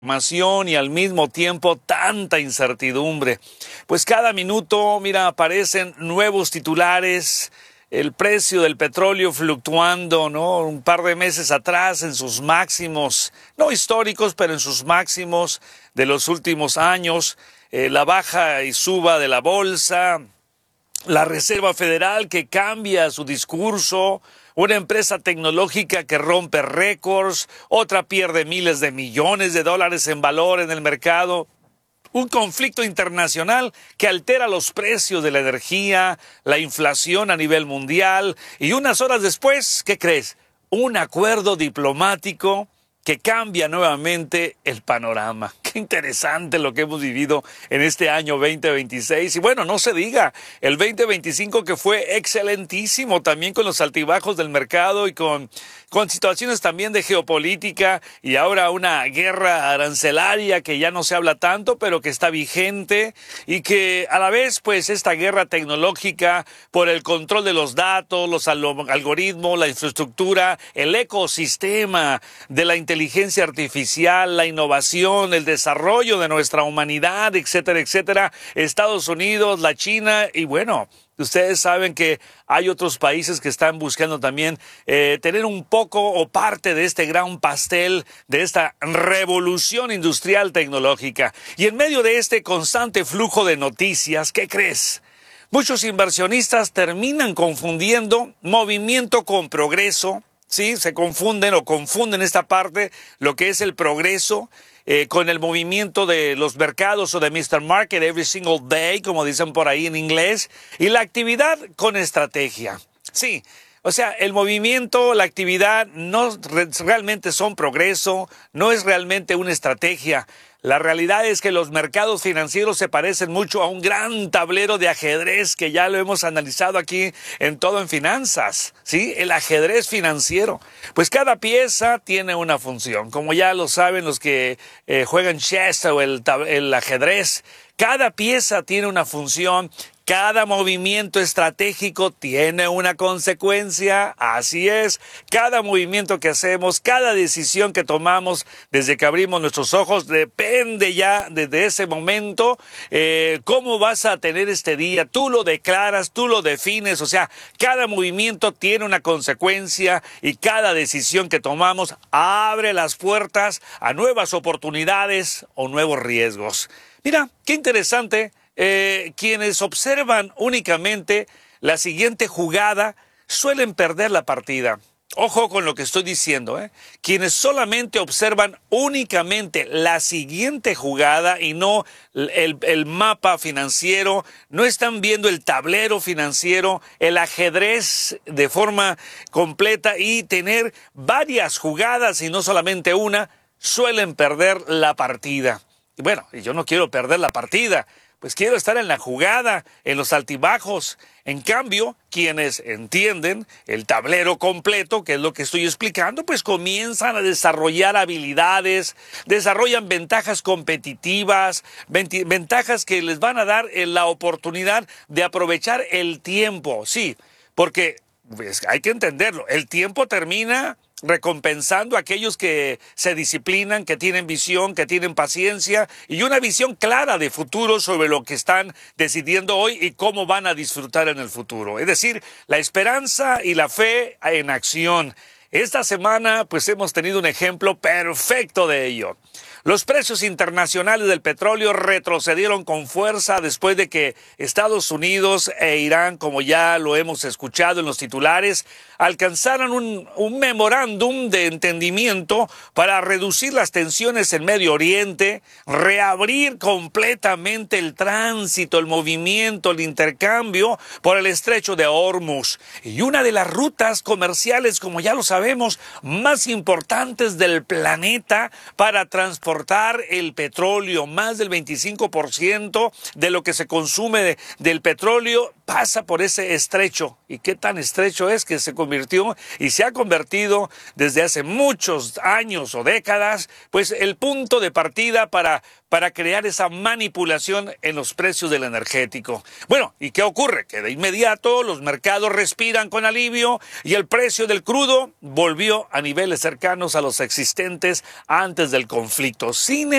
Información y al mismo tiempo tanta incertidumbre. Pues cada minuto, mira, aparecen nuevos titulares, el precio del petróleo fluctuando, ¿no? Un par de meses atrás en sus máximos, no históricos, pero en sus máximos de los últimos años, la baja y suba de la bolsa, la Reserva Federal que cambia su discurso, una empresa tecnológica que rompe récords, otra pierde miles de millones de dólares en valor en el mercado, un conflicto internacional que altera los precios de la energía, la inflación a nivel mundial y unas horas después, ¿qué crees? Un acuerdo diplomático que cambia nuevamente el panorama. Qué interesante lo que hemos vivido en este año 2026. Y bueno, no se diga, el 2025 que fue excelentísimo también con los altibajos del mercado y con situaciones también de geopolítica y ahora una guerra arancelaria que ya no se habla tanto, pero que está vigente y que a la vez, pues, esta guerra tecnológica por el control de los datos, los algoritmos, la infraestructura, el ecosistema de la inteligencia artificial, la innovación, el desarrollo de nuestra humanidad, etcétera, etcétera, Estados Unidos, la China y bueno, ustedes saben que hay otros países que están buscando también tener un poco o parte de este gran pastel, de esta revolución industrial tecnológica. Y en medio de este constante flujo de noticias, ¿qué crees? Muchos inversionistas terminan confundiendo movimiento con progreso. Sí, se confunden o confunden esta parte, lo que es el progreso, con el movimiento de los mercados o de Mr. Market every single day, como dicen por ahí en inglés, y la actividad con estrategia. Sí, o sea, el movimiento, la actividad no realmente son progreso, no es realmente una estrategia. La realidad es que los mercados financieros se parecen mucho a un gran tablero de ajedrez que ya lo hemos analizado aquí en Todo en Finanzas, ¿sí? El ajedrez financiero. Pues cada pieza tiene una función. Como ya lo saben los que juegan chess o el ajedrez, cada pieza tiene una función. Cada movimiento estratégico tiene una consecuencia, así es. Cada movimiento que hacemos, cada decisión que tomamos desde que abrimos nuestros ojos, depende ya desde ese momento cómo vas a tener este día. Tú lo declaras, tú lo defines, o sea, cada movimiento tiene una consecuencia y cada decisión que tomamos abre las puertas a nuevas oportunidades o nuevos riesgos. Mira, qué interesante. Quienes observan únicamente la siguiente jugada suelen perder la partida. Ojo con lo que estoy diciendo, ¿eh? Quienes solamente observan únicamente la siguiente jugada y no el mapa financiero, no están viendo el tablero financiero, el ajedrez de forma completa y tener varias jugadas y no solamente una, suelen perder la partida. Y bueno, yo no quiero perder la partida. Pues quiero estar en la jugada, en los altibajos. En cambio, quienes entienden el tablero completo, que es lo que estoy explicando, pues comienzan a desarrollar habilidades, desarrollan ventajas competitivas, ventajas que les van a dar la oportunidad de aprovechar el tiempo. Sí, porque pues, hay que entenderlo, el tiempo termina recompensando a aquellos que se disciplinan, que tienen visión, que tienen paciencia y una visión clara de futuro sobre lo que están decidiendo hoy y cómo van a disfrutar en el futuro. Es decir, la esperanza y la fe en acción. Esta semana, pues hemos tenido un ejemplo perfecto de ello. Los precios internacionales del petróleo retrocedieron con fuerza después de que Estados Unidos e Irán, como ya lo hemos escuchado en los titulares, alcanzaron un memorándum de entendimiento para reducir las tensiones en Medio Oriente, reabrir completamente el tránsito, el movimiento, el intercambio por el estrecho de Hormuz. Y una de las rutas comerciales, como ya lo sabemos, más importantes del planeta para transportar el petróleo. Más del 25% de lo que se consume del petróleo pasa por ese estrecho. ¿Y qué tan estrecho es que se convirtió y se ha convertido desde hace muchos años o décadas, pues el punto de partida para crear esa manipulación en los precios del energético? Bueno, ¿y qué ocurre? Que de inmediato los mercados respiran con alivio y el precio del crudo volvió a niveles cercanos a los existentes antes del conflicto. Sin